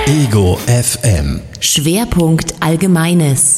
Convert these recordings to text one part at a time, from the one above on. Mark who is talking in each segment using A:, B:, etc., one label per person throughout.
A: Ego FM.
B: Schwerpunkt Allgemeines.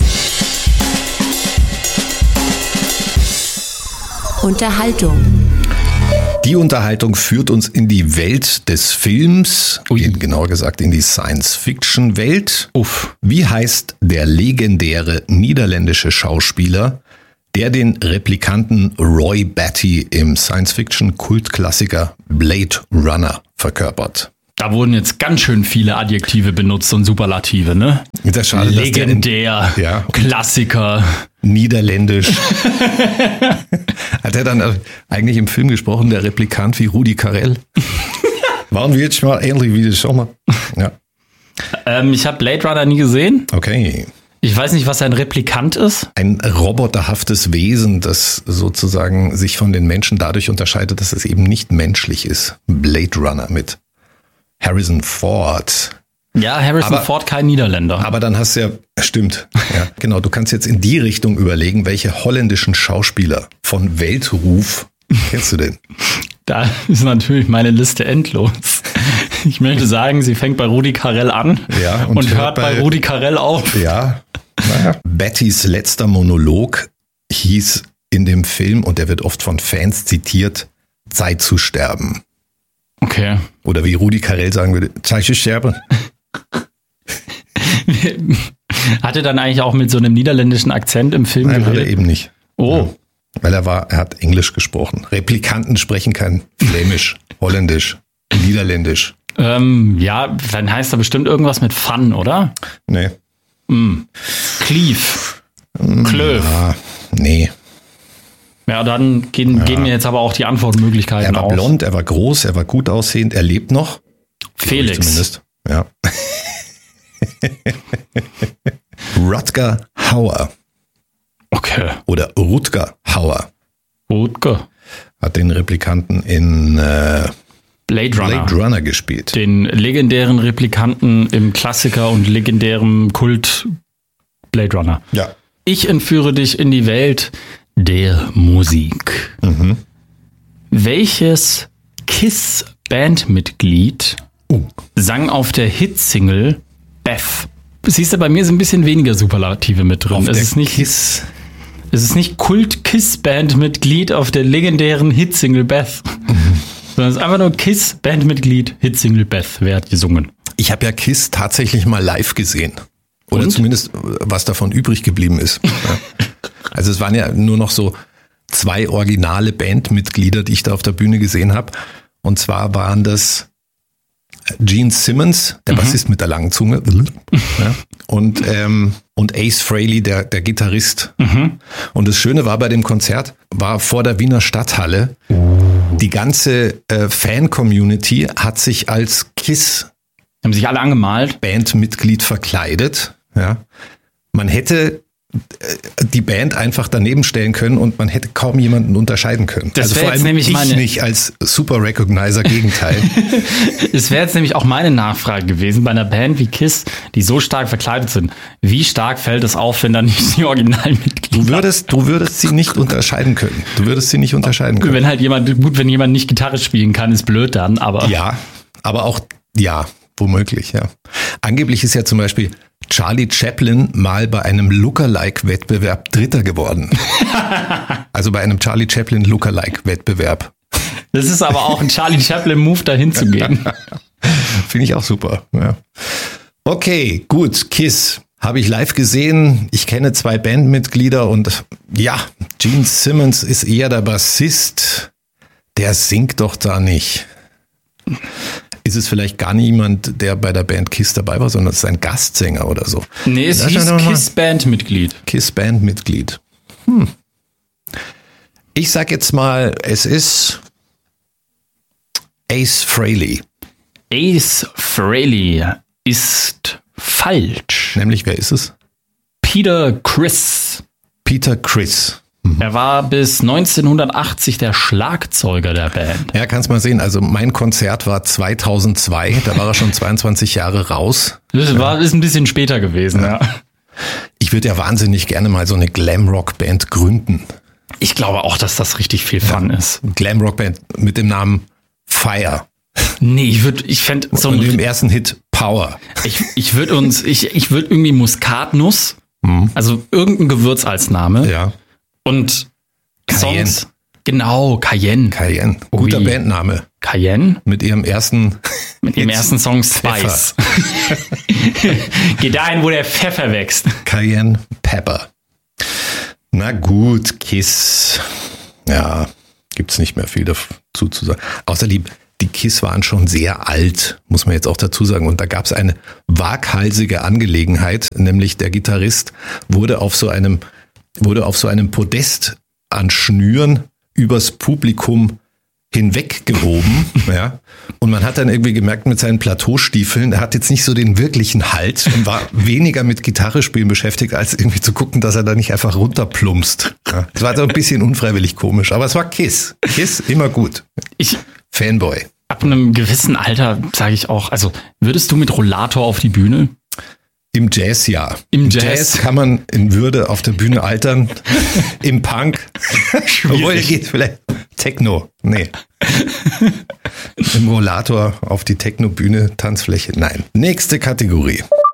B: Unterhaltung.
A: Die Unterhaltung führt uns in die Welt des Films, genauer gesagt in die Science-Fiction-Welt. Wie heißt der legendäre niederländische Schauspieler, der den Replikanten Roy Batty im Science-Fiction-Kultklassiker Blade Runner verkörpert?
C: Da wurden jetzt ganz schön viele Adjektive benutzt und Superlative, ne?
A: Ist das schade,
C: legendär,
A: ja,
C: Klassiker.
A: Niederländisch. Hat er dann eigentlich im Film gesprochen, der Replikant wie Rudi Carrell? Waren wir jetzt mal ähnlich wie der Sommer? Ja.
C: Ich habe Blade Runner nie gesehen.
A: Okay.
C: Ich weiß nicht, was ein Replikant ist.
A: Ein roboterhaftes Wesen, das sozusagen sich von den Menschen dadurch unterscheidet, dass es eben nicht menschlich ist. Blade Runner mit Harrison Ford.
C: Ja, Harrison Ford, kein Niederländer.
A: Aber dann hast du ja, stimmt, ja, genau, du kannst jetzt in die Richtung überlegen, welche holländischen Schauspieler von Weltruf kennst du denn?
C: Da ist natürlich meine Liste endlos. Ich möchte sagen, sie fängt bei Rudi Carrell an,
A: ja,
C: und hört bei Rudi Carrell auf.
A: Ja, naja. Battys letzter Monolog hieß in dem Film, und der wird oft von Fans zitiert, Zeit zu sterben.
C: Okay.
A: Oder wie Rudi Carrell sagen würde, Zeit zu sterben.
C: Hat er dann eigentlich auch mit so einem niederländischen Akzent im Film
A: geredet?
C: Nein,
A: hat er eben nicht.
C: Oh.
A: Ja. Weil er hat Englisch gesprochen. Replikanten sprechen kein Flämisch, Holländisch, Niederländisch.
C: Ja, dann heißt er bestimmt irgendwas mit Fun, oder?
A: Nee.
C: Cleef. Klöf.
A: Ja, nee.
C: Ja, dann gehen mir jetzt aber auch die Antwortmöglichkeiten
A: aus. Er war blond, er war groß, er war gut aussehend, er lebt noch.
C: Felix.
A: Zumindest, ja. Rutger Hauer.
C: Okay.
A: Oder Rutger Hauer.
C: Rutger.
A: Hat den Replikanten in
C: Blade
A: Runner gespielt.
C: Den legendären Replikanten im Klassiker und legendären Kult Blade Runner.
A: Ja.
C: Ich entführe dich in die Welt der Musik.
A: Mhm.
C: Welches KISS-Bandmitglied sang auf der Hitsingle Beth? Siehst du, bei mir sind ein bisschen weniger Superlative mit drin. Es ist nicht Kult-KISS-Bandmitglied auf der legendären Hitsingle Beth. Sondern es ist einfach nur KISS-Bandmitglied Hitsingle Beth. Wer hat gesungen?
A: Ich habe ja KISS tatsächlich mal live gesehen. Oder
C: und?
A: Zumindest, was davon übrig geblieben ist. Ja. Also es waren ja nur noch so 2 originale Bandmitglieder, die ich da auf der Bühne gesehen habe. Und zwar waren das Gene Simmons, der Bassist mit der langen Zunge, ja, und Ace Frehley, der Gitarrist. Und das Schöne war bei dem Konzert, war vor der Wiener Stadthalle. Die ganze Fan-Community hat sich als KISS
C: haben sich alle angemalt.
A: Bandmitglied verkleidet. Ja. Man hätte die Band einfach daneben stellen können und man hätte kaum jemanden unterscheiden können.
C: Das
A: also vor allem
C: nämlich
A: ich nicht als Super Recognizer Gegenteil.
C: Es wäre jetzt nämlich auch meine Nachfrage gewesen bei einer Band wie KISS, die so stark verkleidet sind. Wie stark fällt es auf, wenn da nicht die Originalmitglieder?
A: Du würdest sie nicht unterscheiden können.
C: Wenn halt wenn jemand nicht Gitarre spielen kann, ist blöd dann, aber.
A: Ja, aber auch, ja, womöglich, ja. Angeblich ist ja zum Beispiel Charlie Chaplin mal bei einem Lookalike-Wettbewerb Dritter geworden. Also bei einem Charlie Chaplin Lookalike-Wettbewerb.
C: Das ist aber auch ein Charlie Chaplin-Move, dahin zu gehen.
A: Finde ich auch super. Ja. Okay, gut, KISS. Habe ich live gesehen. Ich kenne 2 Bandmitglieder und ja, Gene Simmons ist eher der Bassist. Der singt doch da nicht. Ist es vielleicht gar niemand, der bei der Band KISS dabei war, sondern es ist ein Gastsänger oder so?
C: Nee, es hieß KISS-Bandmitglied.
A: KISS-Bandmitglied. Ich sag jetzt mal, es ist Ace Frehley.
C: Ace Frehley ist falsch.
A: Nämlich, wer ist es?
C: Peter Criss.
A: Peter Criss.
C: Er war bis 1980 der Schlagzeuger der Band.
A: Ja, kannst mal sehen. Also mein Konzert war 2002. Da war er schon 22 Jahre raus.
C: Das ist ein bisschen später gewesen, ja.
A: Ich würde ja wahnsinnig gerne mal so eine Glamrock-Band gründen.
C: Ich glaube auch, dass das richtig viel Fun ist.
A: Glamrock-Band mit dem Namen Fire.
C: Nee, ich fände so
A: und im ersten Hit Power.
C: Ich würde irgendwie Muskatnuss, also irgendein Gewürz als Name.
A: Ja.
C: Und
A: Cayenne.
C: Songs. Genau, Cayenne.
A: Cayenne. Guter Bandname.
C: Cayenne?
A: Mit ihrem ersten
C: Song Spice. Geh dahin, wo der Pfeffer wächst.
A: Cayenne Pepper. Na gut, Kiss. Ja, gibt's nicht mehr viel dazu zu sagen. Außer die Kiss waren schon sehr alt, muss man jetzt auch dazu sagen. Und da gab's eine waghalsige Angelegenheit, nämlich der Gitarrist wurde auf so einem Podest an Schnüren übers Publikum hinweggehoben, ja. Und man hat dann irgendwie gemerkt mit seinen Plateaustiefeln, er hat jetzt nicht so den wirklichen Halt und war weniger mit Gitarre spielen beschäftigt, als irgendwie zu gucken, dass er da nicht einfach runterplumpst. Ja. Das war so ein bisschen unfreiwillig komisch, aber es war Kiss. Kiss, immer gut. Fanboy.
C: Ab einem gewissen Alter sage ich auch, also würdest du mit Rollator auf die Bühne?
A: Im Jazz ja.
C: Im Jazz
A: kann man in Würde auf der Bühne altern. Im Punk. Obwohl geht vielleicht Techno. Nee. Im Rollator auf die Techno-Bühne, Tanzfläche. Nein. Nächste Kategorie.